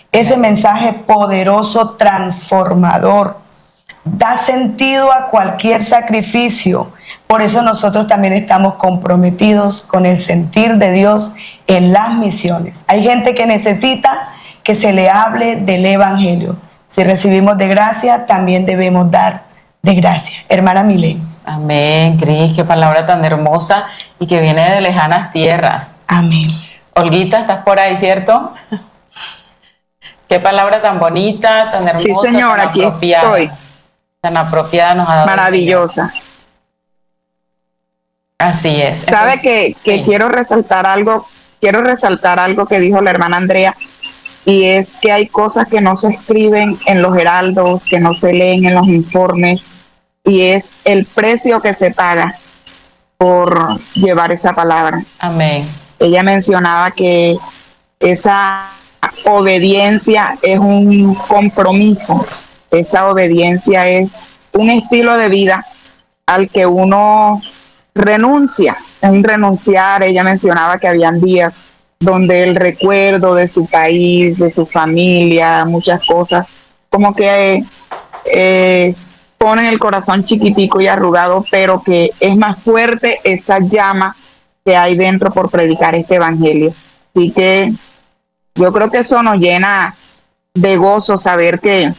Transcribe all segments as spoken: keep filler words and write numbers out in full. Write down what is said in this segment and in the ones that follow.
ese mensaje poderoso, transformador, da sentido a cualquier sacrificio. Por eso nosotros también estamos comprometidos con el sentir de Dios en las misiones. Hay gente que necesita que se le hable del Evangelio. Si recibimos de gracia, también debemos dar de gracia. Hermana Milena. Amén, Cris, qué palabra tan hermosa y que viene de lejanas tierras. Amén. Olguita, ¿estás por ahí, cierto? Qué palabra tan bonita, tan hermosa, sí, señora, tan apropiada. Aquí estoy. Tan apropiada nos ha dado. Maravillosa. Así es. Sabe Entonces, que, que sí. quiero resaltar algo, quiero resaltar algo que dijo la hermana Andrea, y es que hay cosas que no se escriben en los heraldos, que no se leen en los informes, y es el precio que se paga por llevar esa palabra. Amén. Ella mencionaba que esa obediencia es un compromiso, esa obediencia es un estilo de vida al que uno renuncia, es un renunciar. Ella mencionaba que habían días donde el recuerdo de su país, de su familia, muchas cosas, como que eh, ponen el corazón chiquitico y arrugado, pero que es más fuerte esa llama que hay dentro por predicar este evangelio. Así que yo creo que eso nos llena de gozo saber que,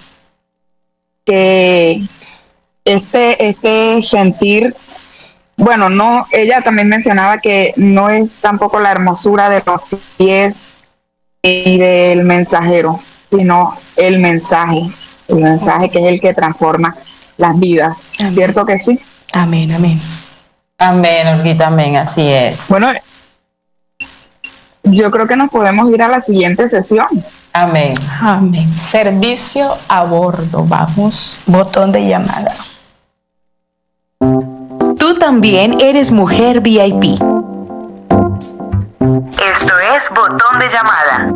que este, este sentir, bueno, no, ella también mencionaba que no es tampoco la hermosura de los pies y del mensajero, sino el mensaje, el mensaje que es el que transforma las vidas. Amén. ¿Cierto que sí? Amén, amén. Amén, Olguita, amén, así es. Bueno, yo creo que nos podemos ir a la siguiente sesión. Amén. Amén. Servicio a bordo. Vamos. Botón de llamada. Tú también eres mujer V I P. Esto es Botón de Llamada.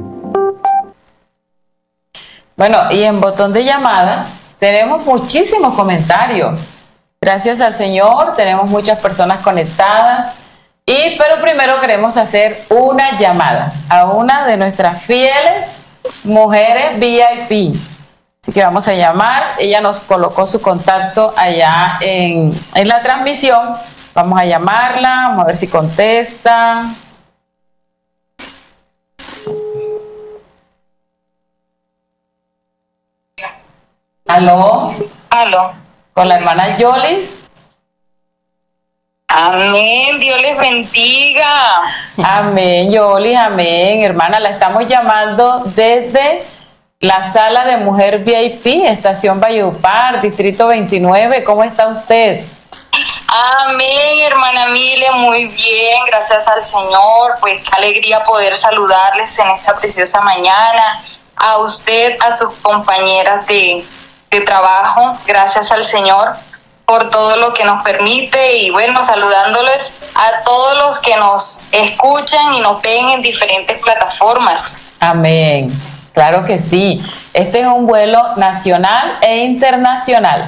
Bueno, y en botón de llamada tenemos muchísimos comentarios. Gracias al Señor, tenemos muchas personas conectadas. Y pero primero queremos hacer una llamada a una de nuestras fieles mujeres V I P. Así que vamos a llamar. Ella nos colocó su contacto allá en, en la transmisión. Vamos a llamarla, vamos a ver si contesta. ¿Aló? Aló. Con la hermana Yolis. Amén, Dios les bendiga. Amén, Yolis, amén. Hermana, la estamos llamando desde la sala de Mujer V I P, Estación Valledupar, Distrito veintinueve. ¿Cómo está usted? Amén, hermana Milia, muy bien, gracias al Señor. Pues qué alegría poder saludarles en esta preciosa mañana. A usted, a sus compañeras de, de trabajo, gracias al Señor por todo lo que nos permite, y bueno, saludándoles a todos los que nos escuchan y nos ven en diferentes plataformas. Amén, claro que sí. Este es un vuelo nacional e internacional.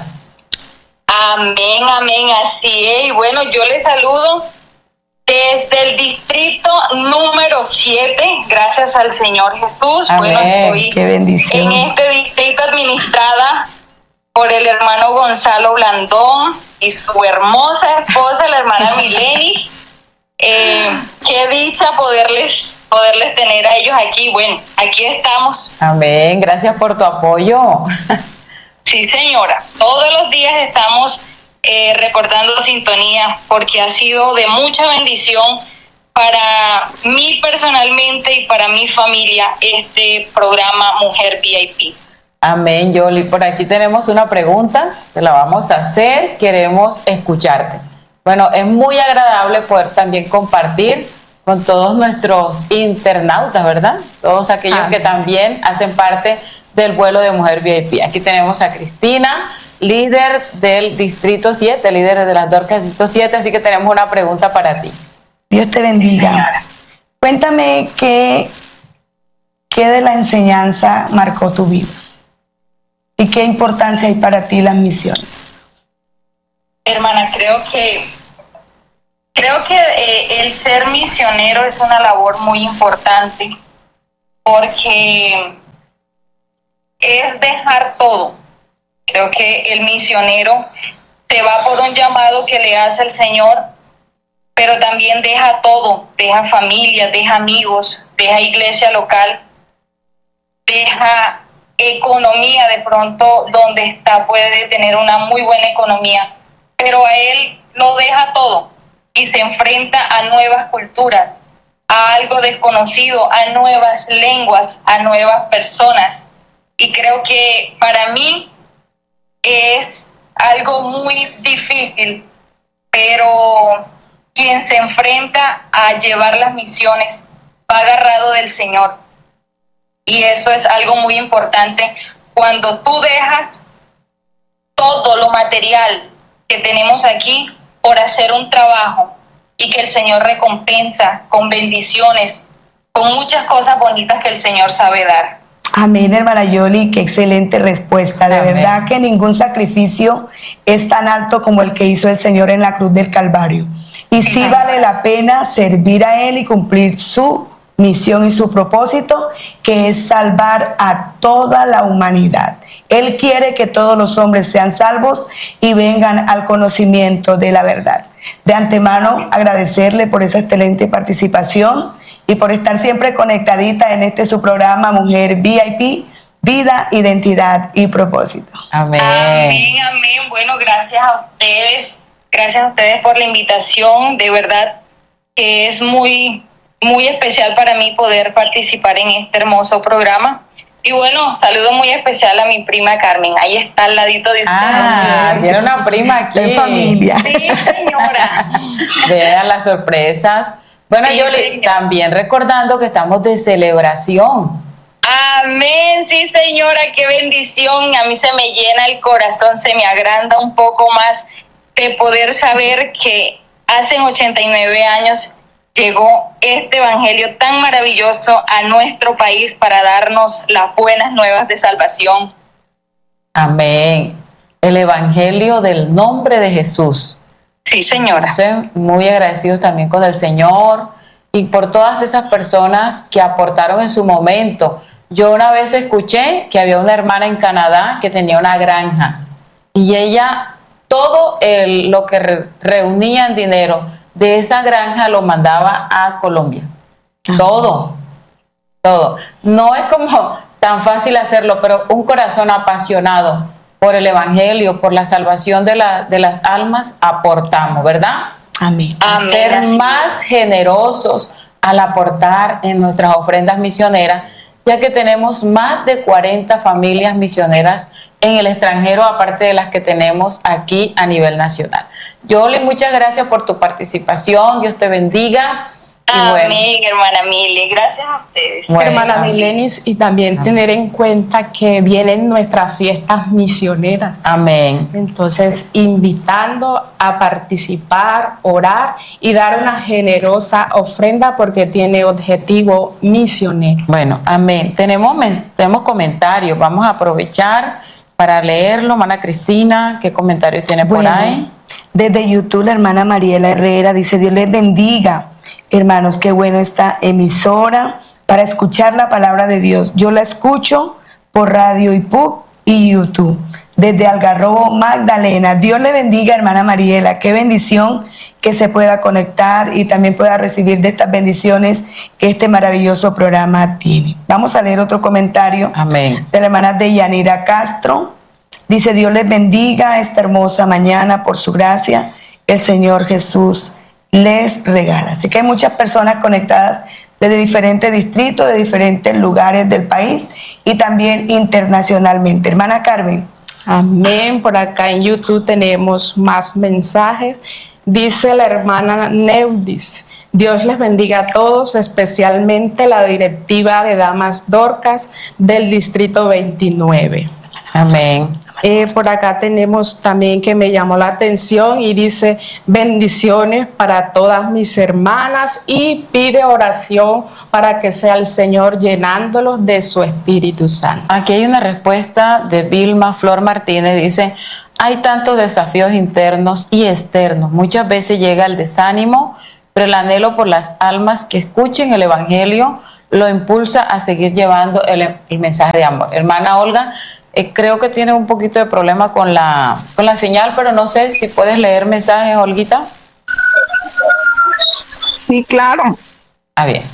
Amén, amén, así es. Y bueno, yo les saludo desde el distrito número siete, gracias al Señor Jesús. Amén. Bueno, estoy Qué bendición. en este distrito administrada por el hermano Gonzalo Blandón y su hermosa esposa, la hermana Milenis. Eh, qué dicha poderles, poderles tener a ellos aquí. Bueno, aquí estamos. Amén, gracias por tu apoyo. Sí, señora. Todos los días estamos eh, reportando sintonía, porque ha sido de mucha bendición para mí personalmente y para mi familia este programa Mujer V I P. Amén, Yoli. Por aquí tenemos una pregunta, te la vamos a hacer, queremos escucharte. Bueno, es muy agradable poder también compartir con todos nuestros internautas, ¿verdad? Todos aquellos Amén. Que también hacen parte del vuelo de Mujer V I P. Aquí tenemos a Cristina, líder del Distrito siete, líder de las Dorcas Distrito siete, así que tenemos una pregunta para ti. Dios te bendiga. Cuéntame qué, qué de la enseñanza marcó tu vida y qué importancia hay para ti las misiones. Hermana, creo que creo que eh, el ser misionero es una labor muy importante, porque es dejar todo. Creo que el misionero se va por un llamado que le hace el Señor, pero también deja todo, deja familia, deja amigos, deja iglesia local, deja economía. De pronto donde está puede tener una muy buena economía, pero a él lo deja todo y se enfrenta a nuevas culturas, a algo desconocido, a nuevas lenguas, a nuevas personas. Y creo que para mí es algo muy difícil, pero quien se enfrenta a llevar las misiones va agarrado del Señor. Y eso es algo muy importante. Cuando tú dejas todo lo material que tenemos aquí por hacer un trabajo y que el Señor recompensa con bendiciones, con muchas cosas bonitas que el Señor sabe dar. Amén, hermana Yoli, qué excelente respuesta. De Amén. verdad que ningún sacrificio es tan alto como el que hizo el Señor en la cruz del Calvario. Y sí Amén. vale la pena servir a Él y cumplir su misión y su propósito, que es salvar a toda la humanidad. Él quiere que todos los hombres sean salvos y vengan al conocimiento de la verdad. De antemano, agradecerle por esa excelente participación y por estar siempre conectadita en este su programa Mujer V I P, Vida, Identidad y Propósito. Amén. Amén, amén. Bueno, gracias a ustedes, gracias a ustedes por la invitación. De verdad que es muy, muy especial para mí poder participar en este hermoso programa. Y bueno, saludo muy especial a mi prima Carmen. Ahí está al ladito de ustedes. Ah, tiene una prima aquí. En familia. Sí, señora. Vean las sorpresas. Bueno, Sí, Yoli, señora. también recordando que estamos de celebración. Amén, sí, señora, qué bendición. A mí se me llena el corazón, se me agranda un poco más de poder saber que hace ochenta y nueve años llegó este evangelio tan maravilloso a nuestro país para darnos las buenas nuevas de salvación. Amén. El evangelio del nombre de Jesús. Sí, señora. Entonces, muy agradecidos también con el Señor y por todas esas personas que aportaron en su momento. Yo una vez escuché que había una hermana en Canadá que tenía una granja y ella todo el, lo que re, reunía en dinero de esa granja lo mandaba a Colombia. Todo, todo. No es como tan fácil hacerlo, pero un corazón apasionado por el evangelio, por la salvación de, la, de las almas, aportamos, ¿verdad? Amén. A Amén, ser así más generosos al aportar en nuestras ofrendas misioneras, ya que tenemos más de cuarenta familias misioneras en el extranjero, aparte de las que tenemos aquí a nivel nacional. Yoli, muchas gracias por tu participación, Dios te bendiga. Y Amén, bueno, hermana Mili, gracias a ustedes. Bueno, Hermana amén. Milenis, y también Amén. tener en cuenta que vienen nuestras fiestas misioneras. amén. Entonces, invitando a participar, orar y dar una generosa ofrenda porque tiene objetivo misionero. Bueno, amén. Tenemos, men- tenemos comentarios, vamos a aprovechar para leerlo. Hermana Cristina, ¿qué comentarios tiene por Bueno, ahí? desde YouTube la hermana Mariela Herrera dice: Dios les bendiga. Hermanos, qué buena esta emisora para escuchar la palabra de Dios. Yo la escucho por Radio I P U C y YouTube. Desde Algarrobo, Magdalena. Dios le bendiga, hermana Mariela. Qué bendición que se pueda conectar y también pueda recibir de estas bendiciones que este maravilloso programa tiene. Vamos a leer otro comentario Amén. de la hermana Deyanira Castro. Dice: Dios les bendiga esta hermosa mañana por su gracia. El Señor Jesús les regala. Así que hay muchas personas conectadas desde diferentes distritos, de diferentes lugares del país y también internacionalmente. Hermana Carmen. Amén. Por acá en YouTube tenemos más mensajes. Dice la hermana Neudis: Dios les bendiga a todos, especialmente la directiva de Damas Dorcas del Distrito veintinueve. Amén. Eh, por acá tenemos también que me llamó la atención y dice: bendiciones para todas mis hermanas, y pide oración para que sea el Señor llenándolos de su Espíritu Santo. Aquí hay una respuesta de Vilma Flor Martínez, dice: hay tantos desafíos internos y externos, muchas veces llega el desánimo, pero el anhelo por las almas que escuchen el Evangelio lo impulsa a seguir llevando el, el mensaje de amor. Hermana Olga, eh, creo que tiene un poquito de problema con la, con la señal, pero no sé si puedes leer mensajes, Olguita. Sí, claro. Ah, bien.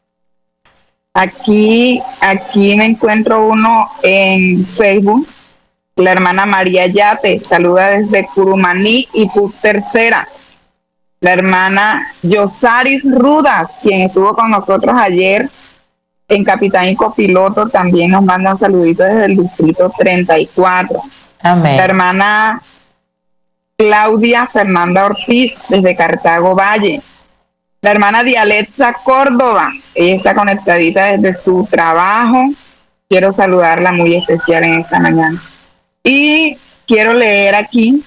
Aquí, aquí me encuentro uno en Facebook. La hermana María Yate saluda desde Curumaní y Put Tercera. La hermana Yosaris Ruda, quien estuvo con nosotros ayer en Capitán y Copiloto, también nos manda un saludito desde el distrito treinta y cuatro. Amén. La hermana Claudia Fernanda Ortiz desde Cartago Valle. La hermana Dialetza Córdoba, ella está conectadita desde su trabajo. Quiero saludarla muy especial en esta mañana. Y quiero leer aquí,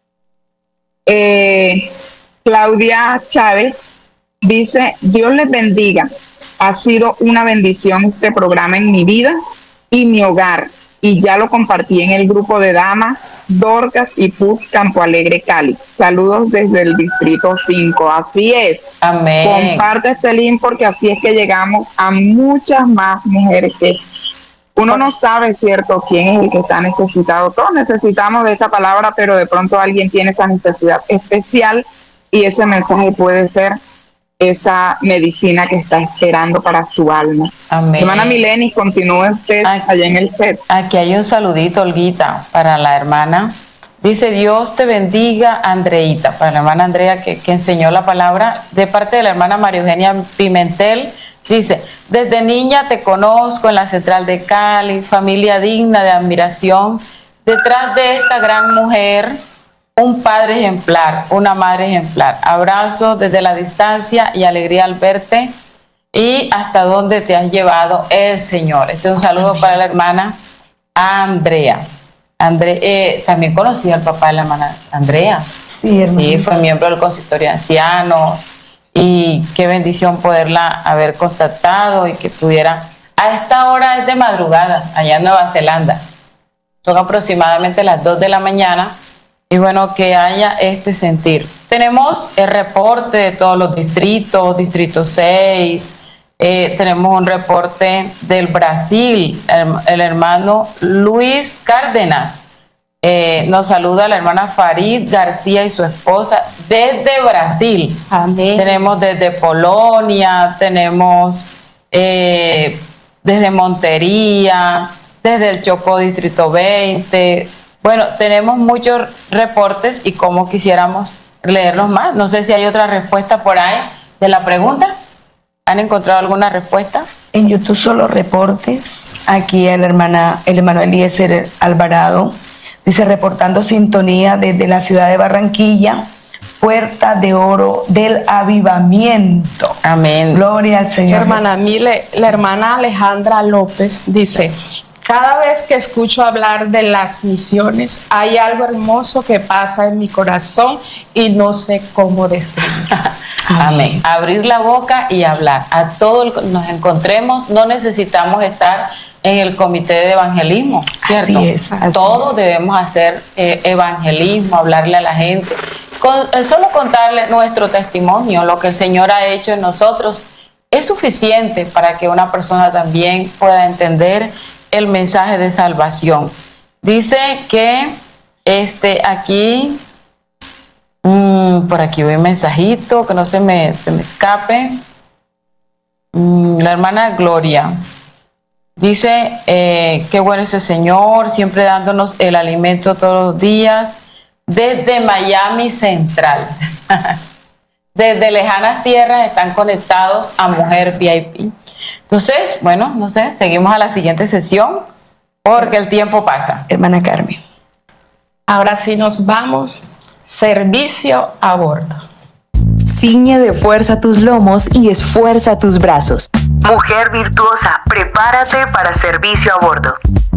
eh, Claudia Chávez dice: Dios les bendiga. Ha sido una bendición este programa en mi vida y mi hogar. Y ya lo compartí en el grupo de damas, Dorcas y Put Campo Alegre, Cali. Saludos desde el distrito cinco. Así es. Amén. Comparte este link porque así es que llegamos a muchas más mujeres que uno no sabe, cierto, quién es el que está necesitado. Todos necesitamos de esta palabra, pero de pronto alguien tiene esa necesidad especial y ese mensaje puede ser esa medicina que está esperando para su alma. Amén. Hermana Mileni, continúe usted Aquí, allá en el set. Aquí hay un saludito, Olguita, para la hermana. Dice: Dios te bendiga, Andreita, para la hermana Andrea que, que enseñó la palabra, de parte de la hermana María Eugenia Pimentel. Dice: desde niña te conozco en la Central de Cali, familia digna de admiración. Detrás de esta gran mujer, un padre ejemplar, una madre ejemplar. Abrazo desde la distancia y alegría al verte y hasta dónde te has llevado el Señor. Este es un saludo Amén. Para la hermana Andrea. Andre, eh, también conocí al papá de la hermana Andrea. Sí, hermana. Sí, fue miembro del consistorio de ancianos. Y qué bendición poderla haber contactado y que pudiera. A esta hora es de madrugada, allá en Nueva Zelanda. Son aproximadamente las dos de la mañana. Y bueno, que haya este sentir. Tenemos el reporte de todos los distritos, distrito seis. Eh, tenemos un reporte del Brasil, el, el hermano Luis Cárdenas. Eh, nos saluda la hermana Farid García y su esposa desde Brasil. Amén. Tenemos desde Polonia, tenemos eh, desde Montería, desde el Chocó Distrito veinte. Bueno, tenemos muchos reportes y como quisiéramos leerlos más. No sé si hay otra respuesta por ahí de la pregunta. ¿Han encontrado alguna respuesta? En YouTube solo reportes. Aquí la hermana, el hermano Eliezer Alvarado dice: reportando sintonía desde la ciudad de Barranquilla, Puerta de Oro del Avivamiento. Amén. Gloria al Señor. Hermana Mile, la hermana Alejandra López dice: cada vez que escucho hablar de las misiones, hay algo hermoso que pasa en mi corazón y no sé cómo describir. Amén. Abrir la boca y hablar. A todo el que nos encontremos, no necesitamos estar en el comité de evangelismo, ¿cierto? Así es. Así Todos es. debemos hacer eh, evangelismo, hablarle a la gente. Con, eh, solo contarle nuestro testimonio, lo que el Señor ha hecho en nosotros, es suficiente para que una persona también pueda entender el mensaje de salvación. Dice que este aquí, mmm, por aquí voy un mensajito, que no se me, se me escape. Mm, la hermana Gloria dice, eh, qué bueno es el Señor, siempre dándonos el alimento todos los días, desde Miami Central. Desde lejanas tierras están conectados a Mujer V I P. Entonces, bueno, no sé, seguimos a la siguiente sesión porque el tiempo pasa. Hermana Carmen. Ahora sí nos vamos. Servicio a bordo. Ciñe de fuerza tus lomos y esfuerza tus brazos. Mujer virtuosa, prepárate para servicio a bordo.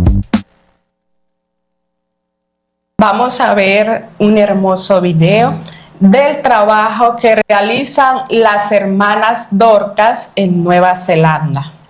Vamos a ver un hermoso video del trabajo que realizan las hermanas Dorcas en Nueva Zelanda.